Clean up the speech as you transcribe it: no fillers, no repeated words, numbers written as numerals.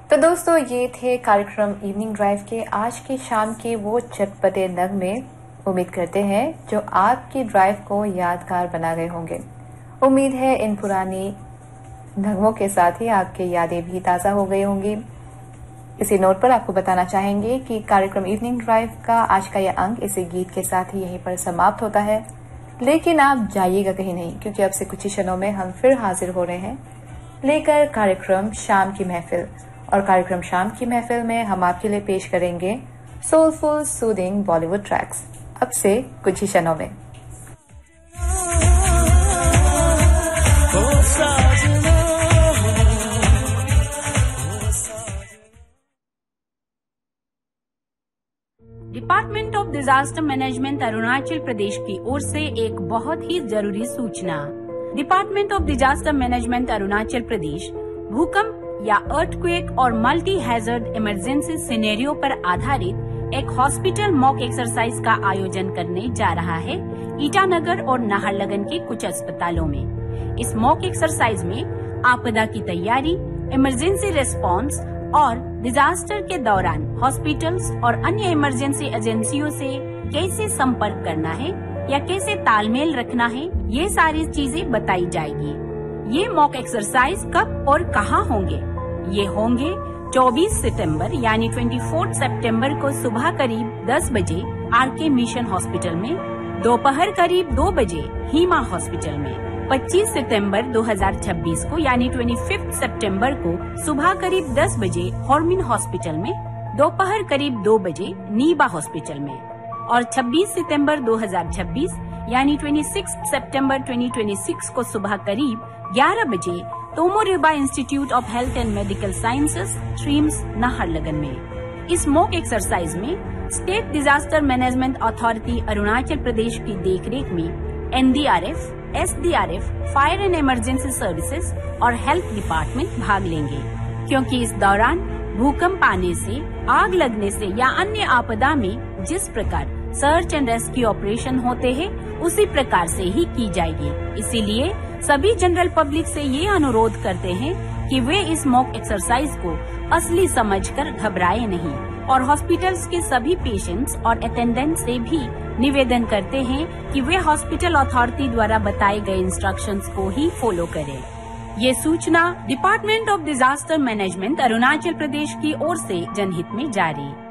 तो दोस्तों, ये थे कार्यक्रम इवनिंग ड्राइव के आज के शाम के वो चटपटे नगमे। उम्मीद करते हैं जो आपकी ड्राइव को यादगार बना गए होंगे। उम्मीद है इन पुरानी नगमों के साथ ही आपकी यादें भी ताज़ा हो गई होंगी। इसी नोट पर आपको बताना चाहेंगे कि कार्यक्रम इवनिंग ड्राइव का आज का यह अंक इसी गीत के साथ ही यहीं पर समाप्त होता है। लेकिन आप जाइएगा कहीं नहीं, क्योंकि अब से कुछ ही क्षणों में हम फिर हाजिर हो रहे हैं लेकर कार्यक्रम शाम की महफिल। और कार्यक्रम शाम की महफिल में हम आपके लिए पेश करेंगे सोलफुल सूदिंग बॉलीवुड ट्रैक्स अब से कुछ ही क्षणों में। Department of disaster management Arunachal Pradesh की ओर से एक बहुत ही जरूरी सूचना। Department of disaster management Arunachal Pradesh भूकंप या अर्थक्वेक और मल्टी हैजर्ड इमरजेंसी सिनेरियो पर आधारित एक हॉस्पिटल मॉक एक्सरसाइज का आयोजन करने जा रहा है ईटानगर और नाहरलगन के कुछ अस्पतालों में। इस मॉक एक्सरसाइज में आपदा की तैयारी, इमरजेंसी रिस्पांस और डिजास्टर के दौरान हॉस्पिटल्स और अन्य इमरजेंसी एजेंसियों से कैसे संपर्क करना है या कैसे तालमेल रखना है, ये सारी चीजें बताई जाएगी। ये मॉक एक्सरसाइज कब और कहाँ होंगे? ये होंगे 24 सितंबर यानी 24 सितंबर को सुबह करीब 10 बजे आरके मिशन हॉस्पिटल में, दोपहर करीब 2 बजे हीमा हॉस्पिटल में, 25 सितंबर 2026 को यानी 25 सितंबर को सुबह करीब 10 बजे हॉर्मिन हॉस्पिटल में, दोपहर करीब 2 बजे नीबा हॉस्पिटल में और 26 सितंबर 2026 यानी 26 सितंबर 2026 को सुबह करीब 11 बजे तोमोरिबा institute of health and medical sciences ट्रीम्स नाहरलगन में। इस मॉक एक्सरसाइज में state disaster management authority Arunachal Pradesh की देखरेख में NDRF, SDRF, fire and emergency services और हेल्थ डिपार्टमेंट भाग लेंगे, क्योंकि इस दौरान भूकंप आने से, आग लगने से या अन्य आपदा में जिस प्रकार सर्च एंड रेस्क्यू ऑपरेशन होते हैं उसी प्रकार से ही की जाएगी। इसीलिए सभी जनरल पब्लिक से ये अनुरोध करते हैं कि वे इस मॉक एक्सरसाइज को असली समझकर घबराए नहीं और हॉस्पिटल्स के सभी पेशेंट्स और अटेंडेंट से भी निवेदन करते हैं कि वे हॉस्पिटल अथॉरिटी द्वारा बताए गए इंस्ट्रक्शंस को ही फॉलो करें। ये सूचना department of disaster management Arunachal Pradesh की ओर से जनहित में जारी।